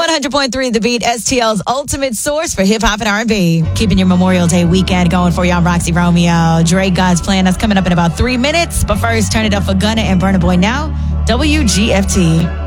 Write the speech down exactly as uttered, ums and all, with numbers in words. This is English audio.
one hundred point three The Beat, S T L's ultimate source for hip hop and R and B. Keeping your Memorial Day weekend going for you. I'm Roxy Romeo. Drake God's Plan. That's coming up in about three minutes. But first, turn it up for Gunna and Burna Boy now. W G F T.